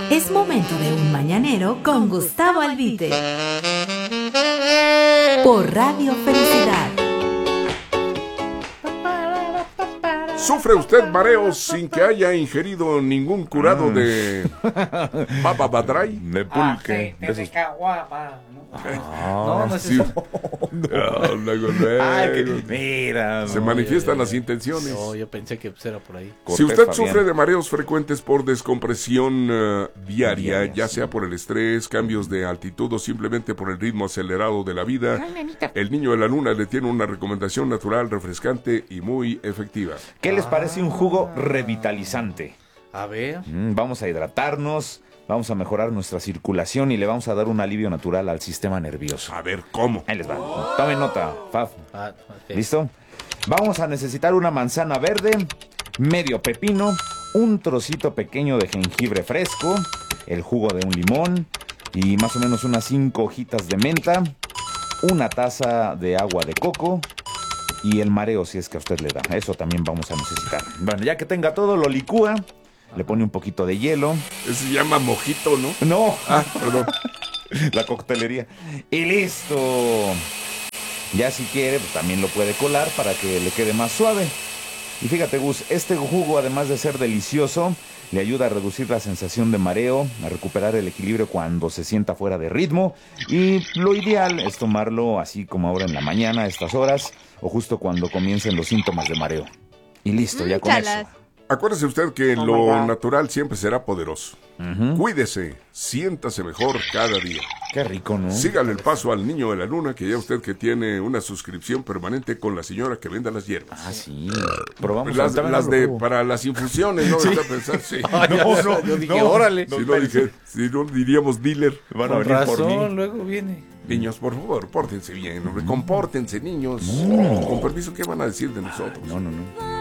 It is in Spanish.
Es momento de un mañanero con Gustavo Albite. Por Radio Felicidad. ¿Sufre usted mareos sin que haya ingerido ningún curado de papa badray? De pulque. De caguama. No es sí. eso. Luego. Mira. Se manifiestan las intenciones. No, yo pensé que era por ahí. Si usted sufre de mareos frecuentes por descompresión diaria, ya sea por el estrés, cambios de altitud o simplemente por el ritmo acelerado de la vida, el niño de la luna le tiene una recomendación natural, refrescante y muy efectiva. ¿Qué les parece un jugo revitalizante? A ver. Vamos a hidratarnos, vamos a mejorar nuestra circulación y le vamos a dar un alivio natural al sistema nervioso. A ver, ¿cómo? Ahí les va. Tomen nota, Faf. Okay. ¿Listo? Vamos a necesitar una manzana verde, medio pepino, un trocito pequeño de jengibre fresco, el jugo de un limón y más o menos unas 5 hojitas de menta, una taza de agua de coco y el mareo si es que a usted le da. Eso también vamos a necesitar. Bueno, ya que tenga todo, lo licúa, le pone un poquito de hielo. Eso se llama mojito, ¿no? No, Perdón. la coctelería. Y listo. Ya si quiere, pues también lo puede colar para que le quede más suave. Y fíjate, Gus, este jugo, además de ser delicioso, le ayuda a reducir la sensación de mareo, a recuperar el equilibrio cuando se sienta fuera de ritmo. Y lo ideal es tomarlo así como ahora en la mañana, a estas horas, o justo cuando comiencen los síntomas de mareo. Y listo, ya con chalas. eso. Acuérdese usted que lo natural siempre será poderoso. Cuídese, siéntase mejor cada día. Qué rico, ¿no? Sígale el paso al niño de la luna, que ya usted que tiene una suscripción permanente con la señora que venda las hierbas. Ah, sí. Probamos Las de para las infusiones, ¿no? Está pensar, sí. Yo dije, órale. Si no diríamos dealer. Van a Con venir por razón, mí. luego viene. Niños, por favor, pórtense bien, hombre, compórtense, niños. Con permiso, ¿qué van a decir de nosotros? No.